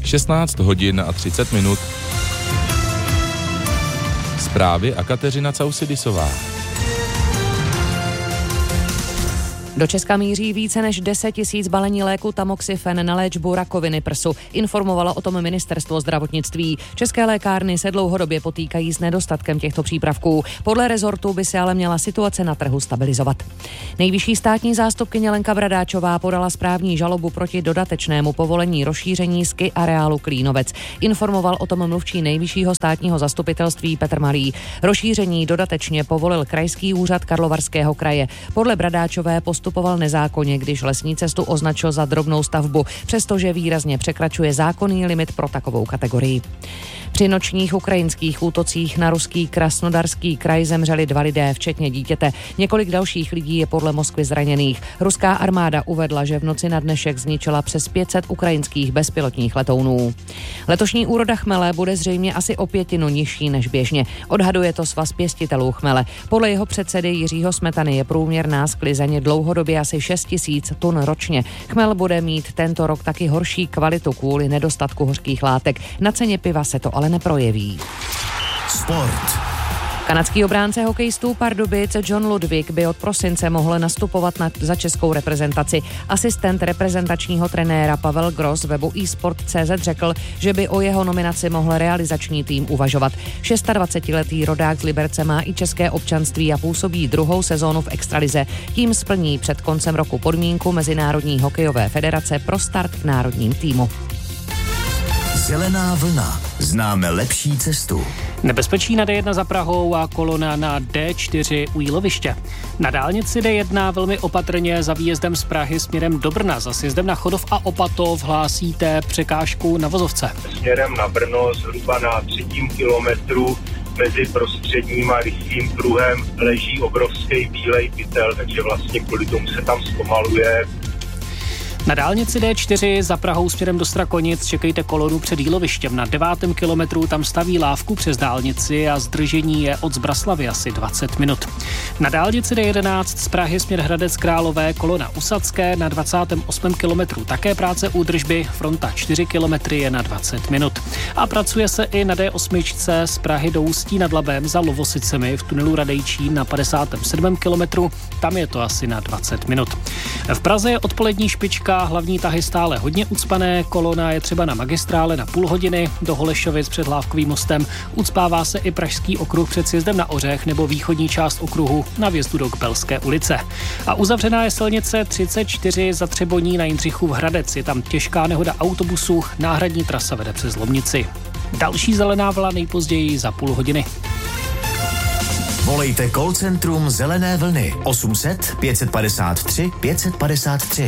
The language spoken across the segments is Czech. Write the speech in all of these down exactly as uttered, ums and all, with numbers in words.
šestnáct hodin a třicet minut. Zprávy a Kateřina Causidisová. Do Česka míří více než deset tisíc balení léku tamoxifen na léčbu rakoviny prsu. Informovalo o tom ministerstvo zdravotnictví. České lékárny se dlouhodobě potýkají s nedostatkem těchto přípravků. Podle rezortu by se ale měla situace na trhu stabilizovat. Nejvyšší státní zástupkyně Lenka Bradáčová podala správní žalobu proti dodatečnému povolení rozšíření ski areálu Klínovec. Informoval o tom mluvčí Nejvyššího státního zastupitelství Petr Malý. Rozšíření dodatečně povolil Krajský úřad Karlovarského kraje. Podle Bradáčové postup postupoval nezákonně, když lesní cestu označil za drobnou stavbu, přestože výrazně překračuje zákonný limit pro takovou kategorii. Při nočních ukrajinských útocích na ruský Krasnodarský kraj zemřeli dva lidé, včetně dítěte. Několik dalších lidí je podle Moskvy zraněných. Ruská armáda uvedla, že v noci na dnešek zničila přes pět set ukrajinských bezpilotních letounů. Letošní úroda chmele bude zřejmě asi o pětinu nižší než běžně. Odhaduje to Svaz pěstitelů chmele. Podle jeho předsedy Jiřího Smetany je průměrná sklizeň dlouhodobě asi šest tisíc tun ročně. Chmel bude mít tento rok taky horší kvalitu kvůli nedostatku hořkých látek. Na ceně piva se to ale neprojeví. Sport. Kanadský obránce hokejistů Pardubic John Ludvík by od prosince mohl nastupovat na, za českou reprezentaci. Asistent reprezentačního trenéra Pavel Gross webu eSport tečka cé zet řekl, že by o jeho nominaci mohl realizační tým uvažovat. dvacetšestiletý rodák z Liberce má i české občanství a působí druhou sezónu v extralize. Tím splní před koncem roku podmínku Mezinárodní hokejové federace pro start v národním týmu. Zelená vlna. Známe lepší cestu. Nebezpečí na dé jedna za Prahou a kolona na dé čtyři u Jíloviště. Na dálnici dé jedna velmi opatrně za výjezdem z Prahy směrem do Brna. Za sjezdem na Chodov a Opatov hlásíte překážku na vozovce. Směrem na Brno zhruba na třetím kilometru mezi prostředním a rychlým pruhem leží obrovský bílej pytel, takže vlastně kvůli tomu se tam zpomaluje. Na dálnici dé čtyři za Prahou směrem do Strakonic čekejte kolonu před Jílovištěm. Na devátém kilometru tam staví lávku přes dálnici a zdržení je od Zbraslavy asi dvacet minut. Na dálnici dé jedenáct z Prahy směr Hradec Králové kolona Usadské na dvacátém osmém kilometru také práce údržby, fronta čtyři kilometry je na dvacet minut. A pracuje se i na dé osm z Prahy do Ústí nad Labem za Lovosicemi v tunelu Radejčín na padesátém sedmém kilometru, tam je to asi na dvacet minut. V Praze je odpolední špička, hlavní tahy stále hodně ucpané, kolona je třeba na magistrále na půl hodiny, do Holešovic před Hlávkovým mostem, ucpává se i Pražský okruh před sjezdem na Ořech nebo východní část okruhu na vjezdu do Kbelské ulice. A uzavřená je silnice třicet čtyři za Třeboní na Jindřichův Hradec, je tam těžká nehoda autobusu, náhradní trasa vede přes Lomnici. Další zelená vlna nejpozději za půl hodiny. Volejte call centrum Zelené vlny osm set pět padesát tři pět padesát tři.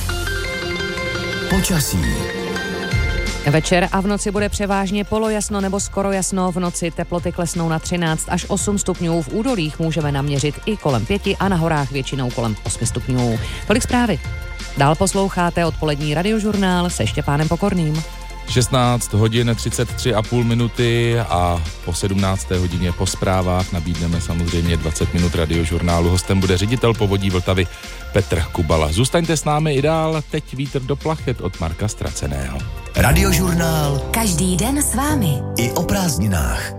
Počasí. Večer a v noci bude převážně polojasno nebo skoro jasno. V noci teploty klesnou na třináct až osm stupňů. V údolích můžeme naměřit i kolem pěti a na horách většinou kolem osmi stupňů. Tolik zprávy. Dál posloucháte odpolední radiožurnál se Štěpánem Pokorným. šestnáct hodin třicet tři a půl minuty a po sedmnácté hodině po zprávách nabídneme samozřejmě dvacet minut radiožurnálu. Hostem bude ředitel Povodí Vltavy Petr Kubala. Zůstaňte s námi i dál, teď vítr do plachet od Marka Straceného. Radiožurnál každý den s vámi. I o prázdninách.